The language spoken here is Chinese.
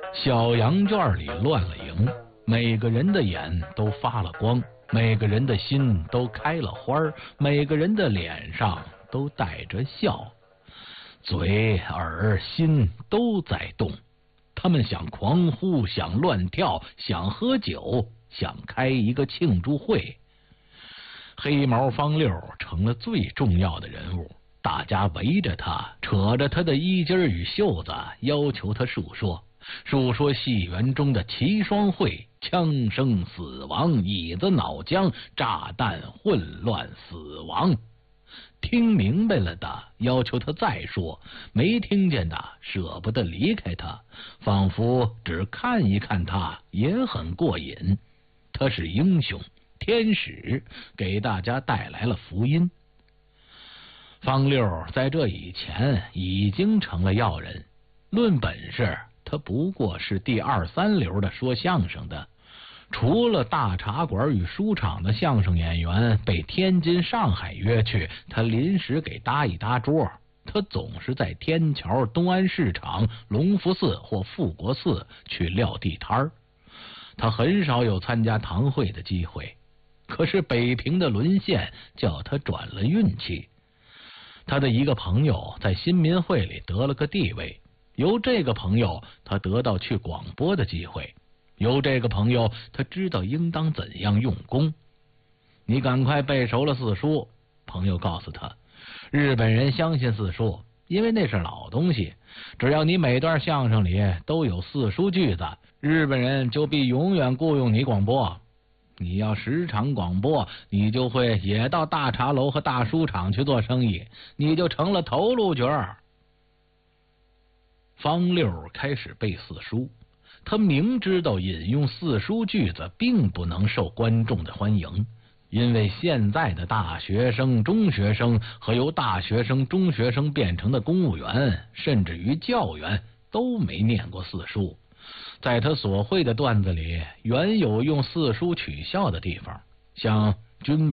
小羊圈里乱了营，每个人的眼都发了光，每个人的心都开了花，每个人的脸上都带着笑，嘴耳心都在动。他们想狂呼，想乱跳，想喝酒，想开一个庆祝会。黑毛方六成了最重要的人物，大家围着他，扯着他的衣襟与袖子，要求他述说戏园中的奇双会，枪声死亡，椅子脑浆，炸弹混乱死亡。听明白了的要求他再说，没听见的舍不得离开他，仿佛只看一看他也很过瘾。他是英雄天使，给大家带来了福音。方六在这以前已经成了要人，论本事他不过是第二三流的说相声的，除了大茶馆与书场的相声演员被天津上海约去，他临时给搭一搭桌，他总是在天桥、东安市场、隆福寺或富国寺去撂地摊儿，他很少有参加堂会的机会。可是北平的沦陷叫他转了运气，他的一个朋友在新民会里得了个地位，由这个朋友他得到去广播的机会，由这个朋友他知道应当怎样用功。你赶快背熟了四书，朋友告诉他，日本人相信四书，因为那是老东西，只要你每段相声里都有四书句子，日本人就必永远雇佣你广播。你要时常广播，你就会也到大茶楼和大书场去做生意，你就成了头路角。方六开始背四书，他明知道引用四书句子并不能受观众的欢迎，因为现在的大学生、中学生和由大学生、中学生变成的公务员，甚至于教员都没念过四书。在他所会的段子里，原有用四书取笑的地方，像军